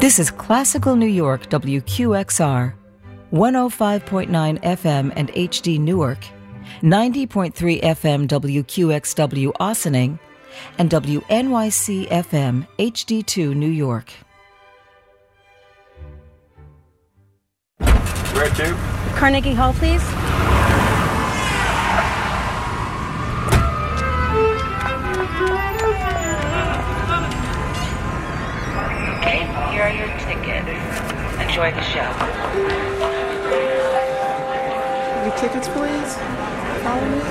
This is Classical New York WQXR, 105.9 FM and HD Newark, 90.3 FM WQXW Ossining, and WNYC FM HD2 New York. Where to? Carnegie Hall, please. Okay, here are your tickets. Enjoy the show. Your tickets, please. Follow me.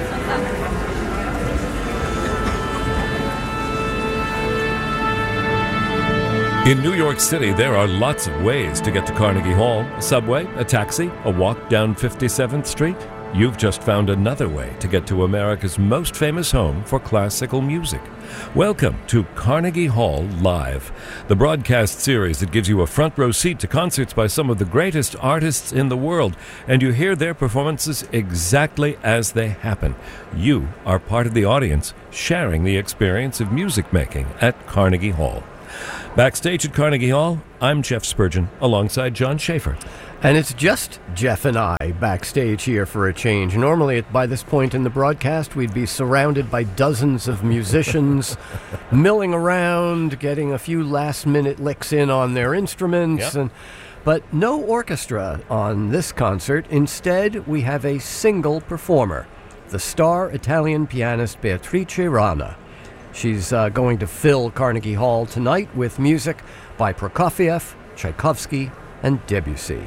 In New York City, there are lots of ways to get to Carnegie Hall. A subway, a taxi, a walk down 57th Street. You've just found another way to get to America's most famous home for classical music. Welcome to Carnegie Hall Live, the broadcast series that gives you a front row seat to concerts by some of the greatest artists in the world, and you hear their performances exactly as they happen. You are part of the audience sharing the experience of music making at Carnegie Hall. Backstage at Carnegie Hall, I'm Jeff Spurgeon alongside John Schaefer. And it's just Jeff and I backstage here for a change. Normally, by this point in the broadcast, we'd be surrounded by dozens of musicians milling around, getting a few last-minute licks in on their instruments. Yep. But no orchestra on this concert. Instead, we have a single performer, the star Italian pianist Beatrice Rana. She's going to fill Carnegie Hall tonight with music by Prokofiev, Tchaikovsky, and Debussy.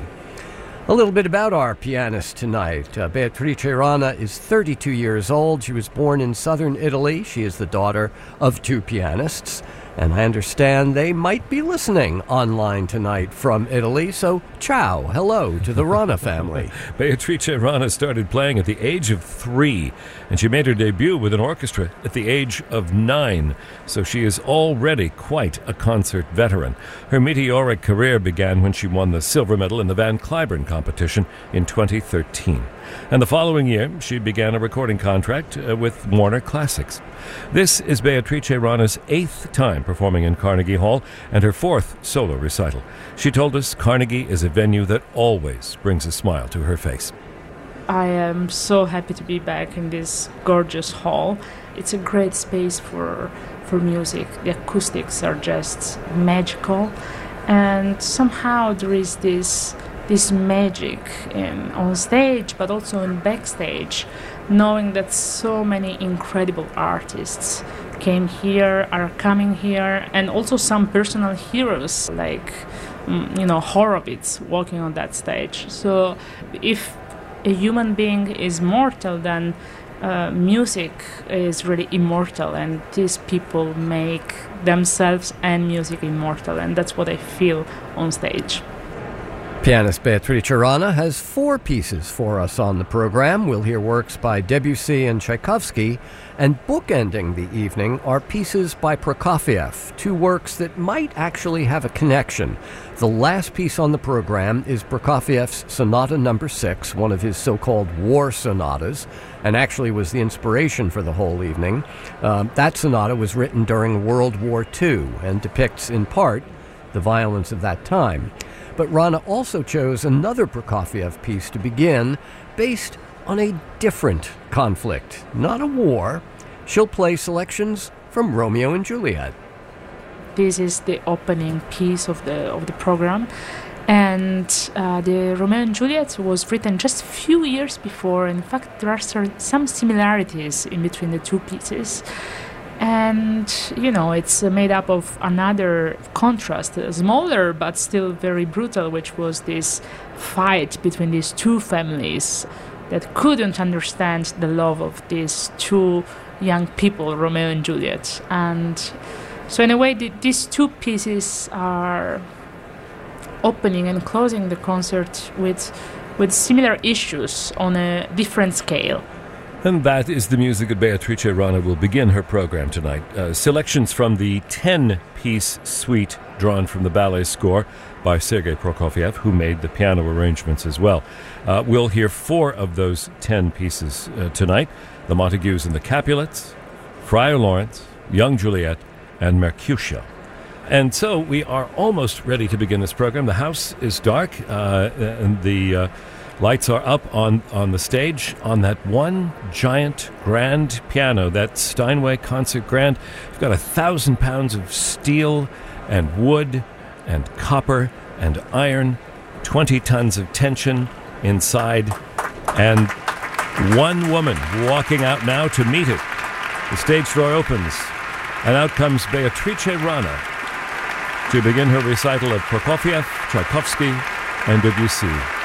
A little bit about our pianist tonight. Beatrice Rana is 32 years old. She was born in southern Italy. She is the daughter of two pianists. And I understand they might be listening online tonight from Italy. So, ciao, hello to the Rana family. Beatrice Rana started playing at the age of 3, and she made her debut with an orchestra at the age of 9. So she is already quite a concert veteran. Her meteoric career began when she won the silver medal in the Van Cliburn competition in 2013. And the following year, she began a recording contract with Warner Classics. This is Beatrice Rana's 8th time performing in Carnegie Hall and her 4th solo recital. She told us Carnegie is a venue that always brings a smile to her face. I am so happy to be back in this gorgeous hall. It's a great space for music. The acoustics are just magical, and somehow there is this magic on stage, but also in backstage, knowing that so many incredible artists came here, are coming here, and also some personal heroes like Horowitz walking on that stage. So if a human being is mortal, then music is really immortal, and these people make themselves and music immortal, and that's what I feel on stage. Pianist Beatrice Rana has 4 pieces for us on the program. We'll hear works by Debussy and Tchaikovsky, and bookending the evening are pieces by Prokofiev, 2 works that might actually have a connection. The last piece on the program is Prokofiev's Sonata No. 6, one of his so-called war sonatas, and actually was the inspiration for the whole evening. That sonata was written during World War II and depicts, in part, the violence of that time. But Rana also chose another Prokofiev piece to begin, based on a different conflict, not a war. She'll play selections from Romeo and Juliet. This is the opening piece of the program, and the Romeo and Juliet was written just a few years before. In fact, there are some similarities in between the 2 pieces. And, it's made up of another contrast, smaller but still very brutal, which was this fight between these 2 families that couldn't understand the love of these 2 young people, Romeo and Juliet. And so in a way, these 2 pieces are opening and closing the concert with similar issues on a different scale. And that is the music that Beatrice Rana will begin her program tonight. Selections from the 10-piece suite drawn from the ballet score by Sergei Prokofiev, who made the piano arrangements as well. We'll hear 4 of those 10 pieces tonight: the Montagues and the Capulets, Friar Lawrence, Young Juliet, and Mercutio. And so we are almost ready to begin this program. The house is dark, and the lights are up on the stage on that one giant grand piano, that Steinway Concert Grand. You've got 1,000 pounds of steel and wood and copper and iron, 20 tons of tension inside, and one woman walking out now to meet it. The stage door opens, and out comes Beatrice Rana to begin her recital of Prokofiev, Tchaikovsky, and Debussy.